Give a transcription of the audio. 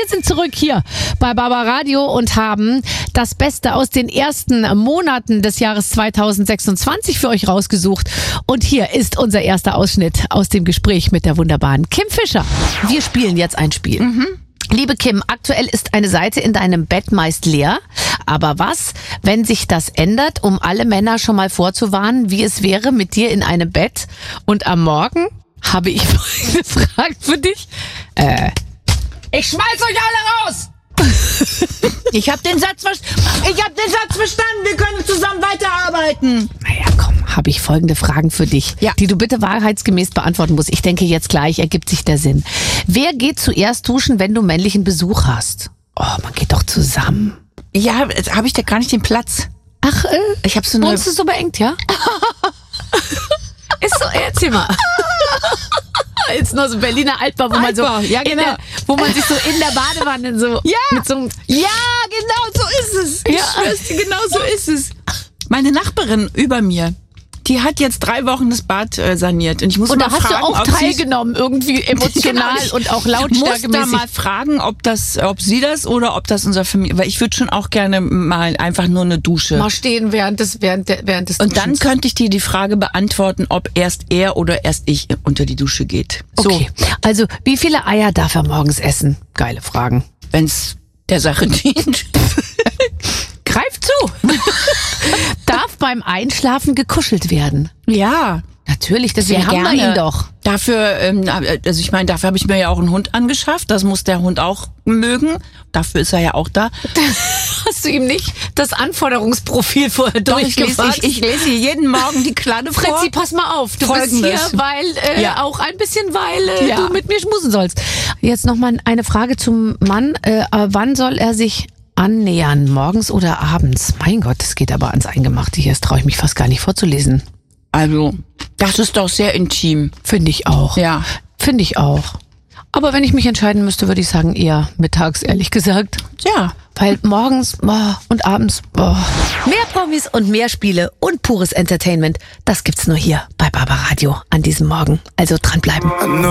Wir sind zurück hier bei Barbaradio und haben das Beste aus den ersten Monaten des Jahres 2026 für euch rausgesucht. Und hier ist unser erster Ausschnitt aus dem Gespräch mit der wunderbaren Kim Fischer. Wir spielen jetzt ein Spiel. Liebe Kim, aktuell ist eine Seite in deinem Bett meist leer. Aber was, wenn sich das ändert, um alle Männer schon mal vorzuwarnen, wie es wäre mit dir in einem Bett? Und am Morgen habe ich folgende Frage für dich. Ich schmeiß euch alle raus! Ich habe den Satz verstanden. Wir können zusammen weiterarbeiten. Naja, komm, habe ich folgende Fragen für dich, die du bitte wahrheitsgemäß beantworten musst. Ich denke, jetzt gleich ergibt sich der Sinn. Wer geht zuerst duschen, wenn du männlichen Besuch hast? Oh, man geht doch zusammen. Ja, jetzt habe ich da gar nicht den Platz. Ach, Ich habe so eine... wohnst du so beengt, ja? Ist so, erzähl mal. Ist nur so Berliner Altbau, wo man so, ja, genau. wo man sich so in der Badewanne so, mit so einem, Ja, genau so ist es. Ich schwör's dir, genau so ist es. Meine Nachbarin über mir, die hat jetzt 3 Wochen das Bad saniert. Und ich muss und mal da hast fragen, du auch ob sie... teilgenommen, irgendwie emotional Genau, und auch muss lautstärkemäßig. da mal fragen, ob sie das oder ob das unser Familie... Weil ich würde schon auch gerne mal einfach nur eine Dusche. Mal stehen während des Und dann könnte ich dir die Frage beantworten, ob erst er oder erst ich unter die Dusche geht. Okay, also wie viele Eier darf er morgens essen? Geile Fragen. Wenn's der Sache dient. Greif zu! Darf beim Einschlafen gekuschelt werden? Ja. Natürlich, deswegen haben wir ihn doch. Dafür, also ich meine, dafür habe ich mir ja auch einen Hund angeschafft. Das muss der Hund auch mögen. Dafür ist er ja auch da. Hast du ihm nicht das Anforderungsprofil vorher durchgefasst? Ich lese jeden Morgen die Kleine vor. Fritzi, pass mal auf, du Folgendes. bist hier, weil auch ein bisschen, weil Ja. du mit mir schmusen sollst. Jetzt nochmal eine Frage zum Mann. Wann soll er sich annähern? Morgens oder abends? Mein Gott, das geht aber ans Eingemachte hier. Das traue ich mich fast gar nicht vorzulesen. Also, das ist doch sehr intim. Finde ich auch. Ja. Finde ich auch. Aber wenn ich mich entscheiden müsste, würde ich sagen eher mittags, ehrlich gesagt. Ja. Weil morgens und abends... Mehr Promis und mehr Spiele und pures Entertainment, das gibt's nur hier bei Barbaradio an diesem Morgen. Also dranbleiben.